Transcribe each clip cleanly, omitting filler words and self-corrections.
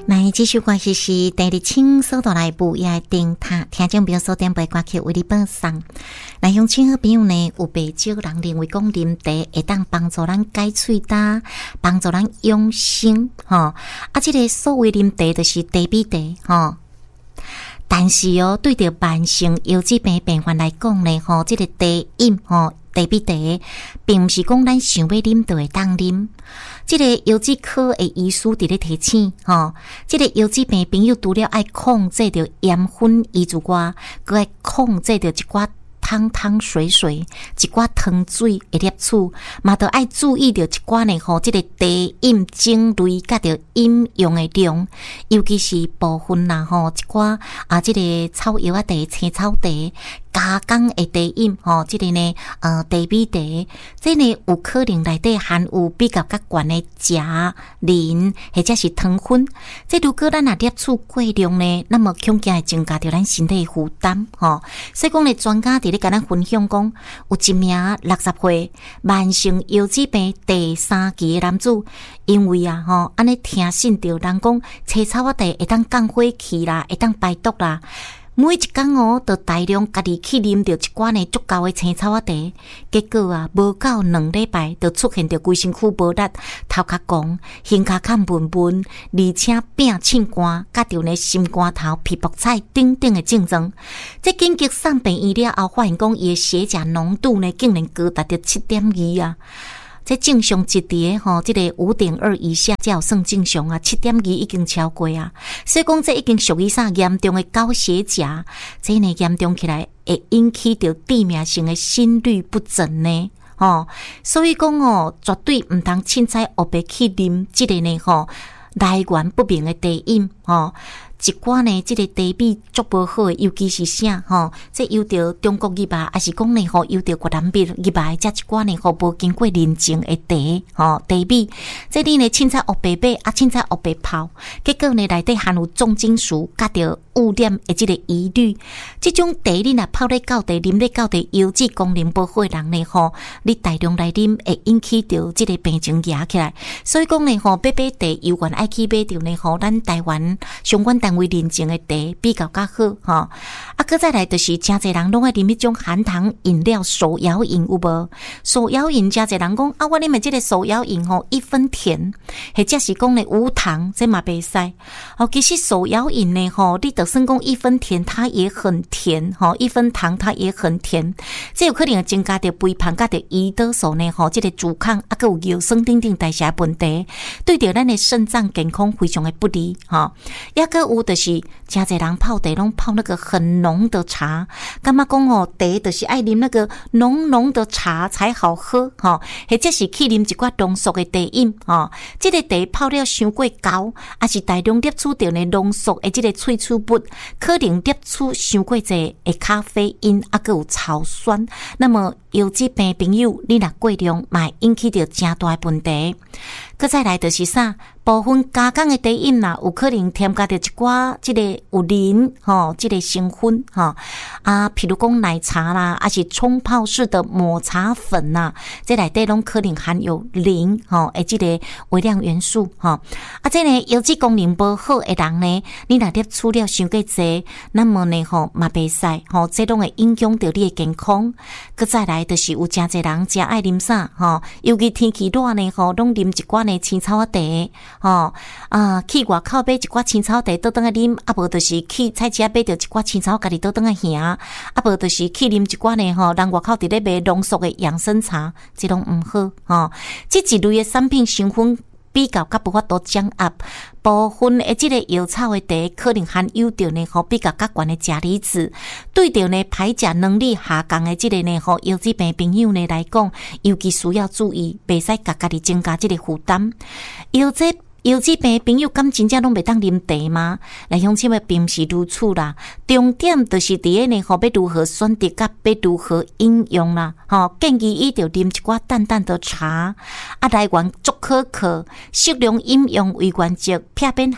来继续关系是第二清所到来部也定他听众朋友所点播歌曲为你播送。来乡亲好朋友呢，有不少人认为讲啉茶会当帮助咱解喙焦，帮助咱养生啊，这个所谓啉茶就是茶比茶但是对着慢性腰子病病患来讲呢，这个茶饮茶比茶，并不是讲咱想要啉就会当啉。这个腰子科的医师伫咧提醒这个腰子病朋友除了爱控制着盐分以之外，佮爱控制着一寡汤汤水水，一寡汤水的摄取，嘛都爱注意着一寡呢这个茶饮种类甲着饮用的量，尤其是部分啦一寡这个草药茶、青草茶。加工的茶饮这个呢茶比茶，这呢有可能内底含有比较较悬的钾、磷或者是糖分。这如果咱若摄取过量呢，那么恐惊会增加着咱身体负担所以讲呢，专家伫咧甲咱分享讲，有一名60岁慢性腰子病第3期的男子，因为安尼听信着人讲青草茶会当降火气啦，会当排毒啦。每一天就大量家己去啉着一罐呢足够的青草茶，结果无到2礼拜，就出现着规身躯无力、头壳狂、胸骹较闷闷，而且病凊寒，甲着呢心肝头、皮肤菜等等的症状。这紧急送病医了后，发现讲伊的血钾浓度呢竟然高达着 7.2啊！这正常值伫这个 5.2 以下才有算正常啊， 7.2 已经超过啊，所以讲这已经属于啥严重的高血钾，这呢严重起来会引起着致命性的心律不整呢。所以讲绝对唔通凊彩黑白去啉这个呢来源不明的茶饮一寡呢，这个茶比足无好的，尤其是啥这有着中国入啊，还是讲呢有着越南入啊，这一寡呢无经过认证的茶茶比，这里呢凊彩黑白买凊彩黑白泡，结果呢内底含有重金属，甲着污染的这个疑虑。这种茶你若泡咧到茶，啉咧到茶，腰子功能不好的人呢你大量来啉会引起着这个病情压起来。所以讲呢买茶有关爱去买着呢咱台湾相关单位认证的茶比较较好搁再来就是真侪人拢爱啉迄种含糖饮料手摇饮有无？手摇饮真侪人讲我啉的这个手摇饮1分甜，或者是讲呢无糖，这嘛袂使其实手摇饮呢你就算讲1分甜它也很甜1分糖它也很甜，这有可能会增加着肥胖甲着胰岛素呢这个阻抗还有尿酸等等代谢问题，对着咱的肾脏健康非常的不利也搁有就是真侪人泡茶拢泡那个很浓的茶，感觉讲茶就是爱啉那个浓浓的茶才好喝或者是去啉一寡浓缩的茶饮这个茶泡了伤过高，还是大量摄取到呢浓缩的这个萃取物，可能摄取伤过侪的咖啡因还有草酸，那么腰子病朋友你若过量嘛引起到真大的问题。搁再来就是啥，部分加工的茶饮啦，有可能添加着一寡这个有磷这个成分譬如讲奶茶啦，还是冲泡式的抹茶粉啦，这内底拢可能含有磷这个微量元素这呢腰子功能不好的人呢，你若摄取了伤过济，那么呢嘛袂使这拢会影响到你的健康。搁再来就是有真侪人真爱啉啥尤其天气热呢拢啉一罐呢青草茶去外口买一罐青草茶倒转来啉，无就是去菜市仔买着一罐青草家己倒转来行，无就是去啉一罐呢人外口伫咧卖浓缩的养生茶，这拢唔好这一类的产品成分比较较无法度掌握，部分的这个药草的茶可能含有着呢比较较悬的钾离子，对着呢排钾能力下降的这个呢腰子病朋友呢来讲，尤其需要注意，袂使甲家己增加这个负担。腰子病朋友敢真正拢袂当啉茶吗？来乡亲们并不是如此啦，重点就是伫咧呢要如何选择甲要如何应用啦建议伊着啉一寡淡淡的茶来源足可靠，适量饮用为原则，避免含糖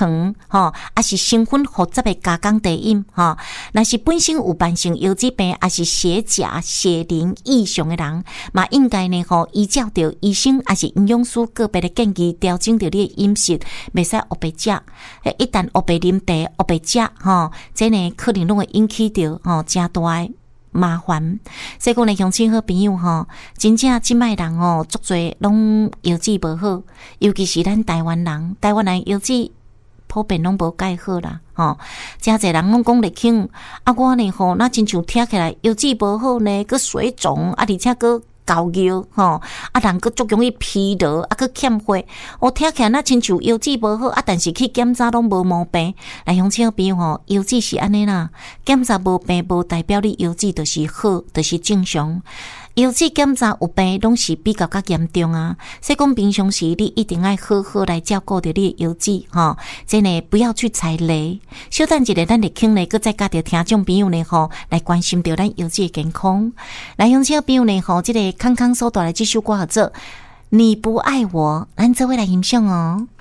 糖还是成分复杂的加工茶饮若是本身有慢性腰子病还是血钾血磷异常的人嘛应该呢依照着医生还是营养师个别的建议调整着你的饮食，袂使黑白食，一旦黑白啉茶黑白食这呢可能拢会引起着真大的麻烦。所以讲呢，乡亲好朋友真正即摆人足侪拢腰子无好，尤其是咱台湾人腰子普遍拢无介好啦真侪人拢讲咧轻我呢那亲像听起来腰子无好呢，佮水肿而且佮高腰人佮足容易疲劳佮欠血听起来那亲像腰子无好但是去检查拢无毛病。来乡亲朋友腰子是安尼啦，检查无病无代表你腰子就是好，就是正常。腰子检查有病拢是比较严重啊，所以讲平常时你一定要好好来照顾着你的腰子真的不要去踩雷。小等一下咱就请来，佮再甲着听众朋友呢来关心着咱腰子的健康。来乡亲朋友呢这个康康所带来这首歌叫做《你不爱我》，咱做伙来欣赏哦。